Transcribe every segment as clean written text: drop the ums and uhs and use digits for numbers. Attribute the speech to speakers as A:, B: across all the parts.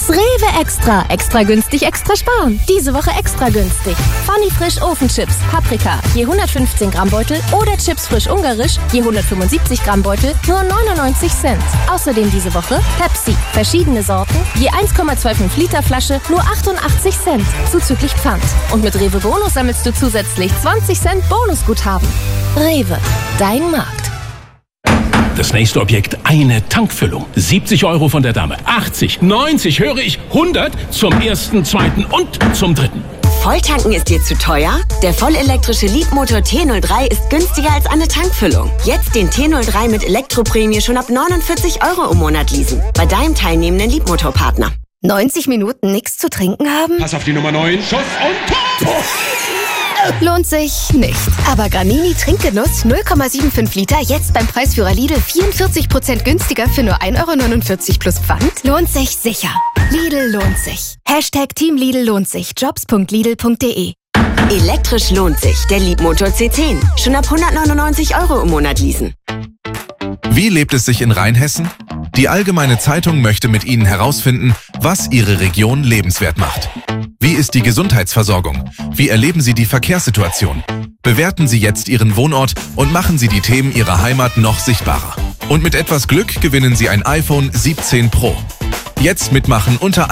A: Das Rewe Extra. Extra günstig, extra sparen. Diese Woche extra günstig. Funny Frisch Ofenchips, Paprika, je 115 Gramm Beutel oder Chips frisch ungarisch, je 175 Gramm Beutel, nur 99 Cent. Außerdem diese Woche Pepsi, verschiedene Sorten, je 1,25 Liter Flasche, nur 88 Cent, zuzüglich Pfand. Und mit Rewe Bonus sammelst du zusätzlich 20 Cent Bonusguthaben. Rewe, dein Markt.
B: Das nächste Objekt, eine Tankfüllung. 70 € von der Dame. 80, 90, höre ich, 100 zum ersten, zweiten und zum dritten.
C: Volltanken ist dir zu teuer? Der vollelektrische Leapmotor T03 ist günstiger als eine Tankfüllung. Jetzt den T03 mit Elektroprämie schon ab 49 € im Monat leasen. Bei deinem teilnehmenden Leapmotor-Partner.
A: 90 Minuten nichts zu trinken haben?
B: Pass auf die Nummer 9. Schuss und Tor!
A: Lohnt sich nicht. Aber Granini Trinkgenuss 0,75 Liter jetzt beim Preisführer Lidl 44% günstiger für nur 1,49 € plus Pfand? Lohnt sich sicher. Lidl lohnt sich. Hashtag Team Lidl lohnt sich. Jobs.lidl.de.
C: Elektrisch lohnt sich. Der Leapmotor C10. Schon ab 199 € im Monat leasen.
D: Wie lebt es sich in Rheinhessen? Die Allgemeine Zeitung möchte mit Ihnen herausfinden, was Ihre Region lebenswert macht. Wie ist die Gesundheitsversorgung? Wie erleben Sie die Verkehrssituation? Bewerten Sie jetzt Ihren Wohnort und machen Sie die Themen Ihrer Heimat noch sichtbarer. Und mit etwas Glück gewinnen Sie ein iPhone 17 Pro. Jetzt mitmachen unter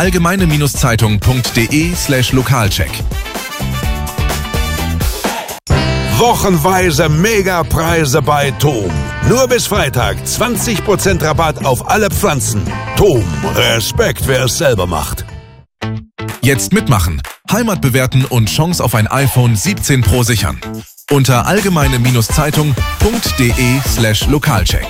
D: allgemeine-zeitung.de/Lokalcheck.
E: Wochenweise Megapreise bei TOM. Nur bis Freitag 20% Rabatt auf alle Pflanzen. TOM, Respekt, wer es selber macht.
D: Jetzt mitmachen, Heimat bewerten und Chance auf ein iPhone 17 Pro sichern. Unter allgemeine-zeitung.de/Lokalcheck.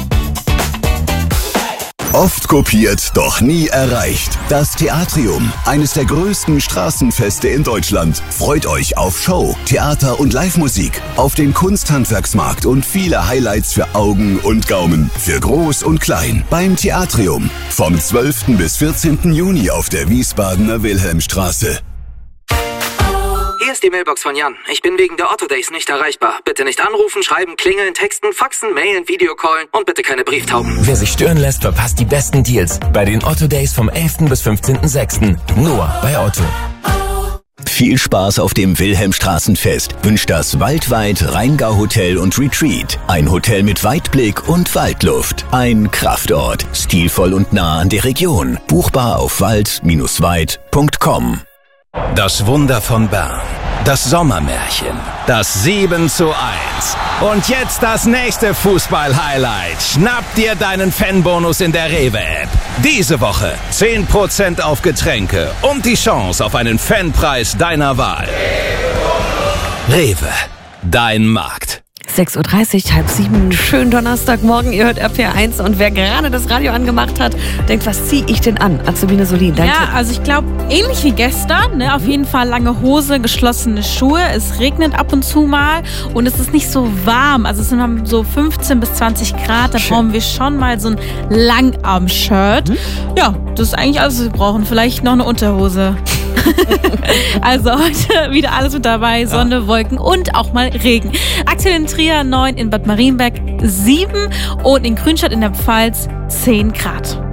F: Oft kopiert, doch nie erreicht. Das Theatrium, eines der größten Straßenfeste in Deutschland, freut euch auf Show, Theater und Live-Musik, auf den Kunsthandwerksmarkt und viele Highlights für Augen und Gaumen, für Groß und Klein, beim Theatrium. Vom 12. bis 14. Juni auf der Wiesbadener Wilhelmstraße.
G: Hier ist die Mailbox von Jan. Ich bin wegen der Otto Days nicht erreichbar. Bitte nicht anrufen, schreiben, klingeln, texten, faxen, mailen, Videocallen und bitte keine Brieftauben.
H: Wer sich stören lässt, verpasst die besten Deals bei den Otto Days vom 11. bis 15.06. Nur bei Otto.
F: Viel Spaß auf dem Wilhelmstraßenfest wünscht das Waldweit Rheingau Hotel und Retreat. Ein Hotel mit Weitblick und Waldluft. Ein Kraftort. Stilvoll und nah an der Region. Buchbar auf wald-weit.com.
I: Das Wunder von Bern. Das Sommermärchen. Das 7:1. Und jetzt das nächste Fußball-Highlight. Schnapp dir deinen Fanbonus in der Rewe-App. Diese Woche 10% auf Getränke und die Chance auf einen Fanpreis deiner Wahl. Rewe, dein Markt.
J: 6:30 Uhr, 6:30, schönen Donnerstagmorgen, ihr hört RPR1 und wer gerade das Radio angemacht hat, denkt, was ziehe ich denn an? Azubine Solin, dein Tipp.
K: Also ich glaube, ähnlich wie gestern, ne? Auf jeden Fall lange Hose, geschlossene Schuhe, es regnet ab und zu mal und es ist nicht so warm, also es sind so 15 bis 20 Grad, da brauchen wir schon mal so ein Langarm-Shirt. Ja, das ist eigentlich alles, was wir brauchen, vielleicht noch eine Unterhose. Also heute wieder alles mit dabei, Sonne, Wolken und auch mal Regen. Aktuell in Trier 9, in Bad Marienberg 7 und in Grünstadt in der Pfalz 10 Grad.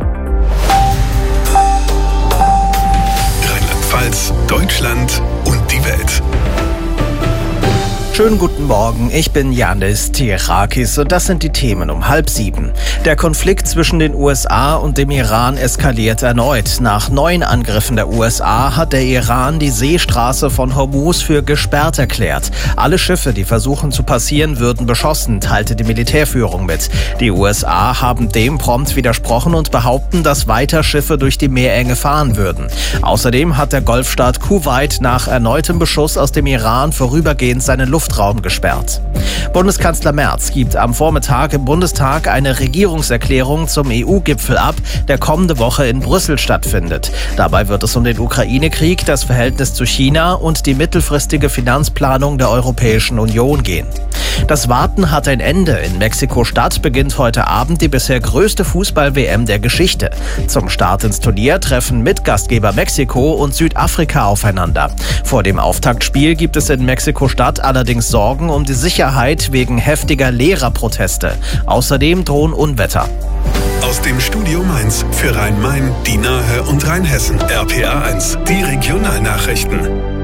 L: Rheinland-Pfalz, Deutschland und die Welt.
M: Schönen guten Morgen, ich bin Yannis Tirakis und das sind die Themen um 6:30. Der Konflikt zwischen den USA und dem Iran eskaliert erneut. Nach neuen Angriffen der USA hat der Iran die Seestraße von Hormuz für gesperrt erklärt. Alle Schiffe, die versuchen zu passieren, würden beschossen, teilte die Militärführung mit. Die USA haben dem prompt widersprochen und behaupten, dass weiter Schiffe durch die Meerenge fahren würden. Außerdem hat der Golfstaat Kuwait nach erneutem Beschuss aus dem Iran vorübergehend seinen Luftraum gesperrt. Bundeskanzler Merz gibt am Vormittag im Bundestag eine Regierungserklärung zum EU-Gipfel ab, der kommende Woche in Brüssel stattfindet. Dabei wird es um den Ukraine-Krieg, das Verhältnis zu China und die mittelfristige Finanzplanung der Europäischen Union gehen. Das Warten hat ein Ende. In Mexiko-Stadt beginnt heute Abend die bisher größte Fußball-WM der Geschichte. Zum Start ins Turnier treffen Mitgastgeber Mexiko und Südafrika aufeinander. Vor dem Auftaktspiel gibt es in Mexiko-Stadt allerdings allerdings Sorgen um die Sicherheit wegen heftiger Lehrerproteste. Außerdem drohen Unwetter.
L: Aus dem Studio Mainz für Rhein-Main, die Nahe und Rheinhessen. RPA 1, die Regionalnachrichten.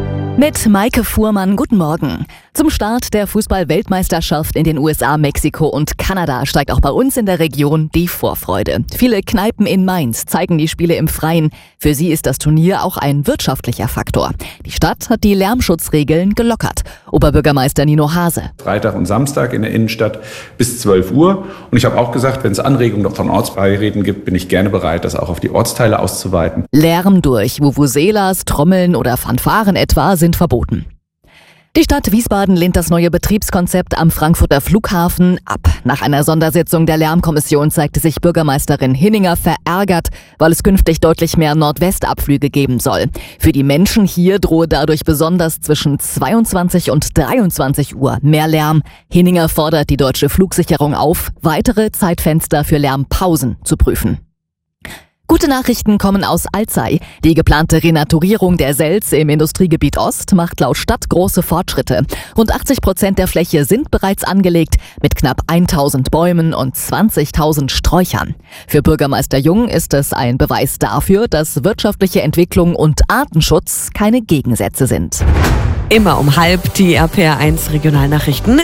N: Mit Maike Fuhrmann, guten Morgen. Zum Start der Fußball-Weltmeisterschaft in den USA, Mexiko und Kanada steigt auch bei uns in der Region die Vorfreude. Viele Kneipen in Mainz zeigen die Spiele im Freien. Für sie ist das Turnier auch ein wirtschaftlicher Faktor. Die Stadt hat die Lärmschutzregeln gelockert. Oberbürgermeister Nino Hase.
O: Freitag und Samstag in der Innenstadt bis 12 Uhr. Und ich habe auch gesagt, wenn es Anregungen von Ortsbeiräten gibt, bin ich gerne bereit, das auch auf die Ortsteile auszuweiten.
N: Lärm durch Vuvuzelas, Trommeln oder Fanfaren etwa sind verboten. Die Stadt Wiesbaden lehnt das neue Betriebskonzept am Frankfurter Flughafen ab. Nach einer Sondersitzung der Lärmkommission zeigte sich Bürgermeisterin Hinninger verärgert, weil es künftig deutlich mehr Nordwestabflüge geben soll. Für die Menschen hier drohe dadurch besonders zwischen 22 und 23 Uhr mehr Lärm. Hinninger fordert die deutsche Flugsicherung auf, weitere Zeitfenster für Lärmpausen zu prüfen. Gute Nachrichten kommen aus Alzey. Die geplante Renaturierung der Selz im Industriegebiet Ost macht laut Stadt große Fortschritte. Rund 80% der Fläche sind bereits angelegt, mit knapp 1000 Bäumen und 20.000 Sträuchern. Für Bürgermeister Jung ist es ein Beweis dafür, dass wirtschaftliche Entwicklung und Artenschutz keine Gegensätze sind.
J: Immer um halb die RPA1 Regionalnachrichten.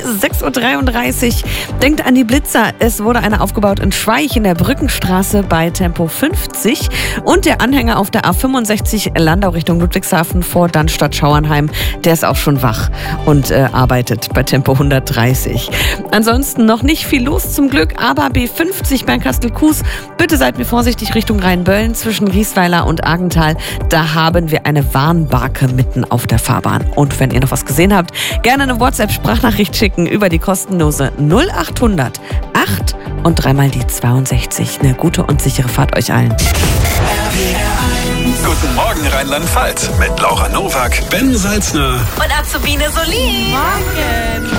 J: 6.33 Uhr. Denkt an die Blitzer. Es wurde einer aufgebaut in Schweich in der Brückenstraße bei Tempo 50 und der Anhänger auf der A65 Landau Richtung Ludwigshafen vor Dannstatt-Schauernheim. Der ist auch schon wach und arbeitet bei Tempo 130. Ansonsten noch nicht viel los zum Glück, aber B50 Bernkastel-Kues. Bitte seid mir vorsichtig Richtung Rheinböllen zwischen Riesweiler und Argenthal. Da haben wir eine Warnbarke mitten auf der Fahrbahn. Und wenn ihr noch was gesehen habt, gerne eine WhatsApp-Sprachnachricht schicken über die kostenlose 0800 8 und dreimal die 62. Eine gute und sichere Fahrt euch allen.
L: Guten Morgen Rheinland-Pfalz mit Laura Nowak, Ben Salzner
J: und Azubine Solin.
K: Morgen.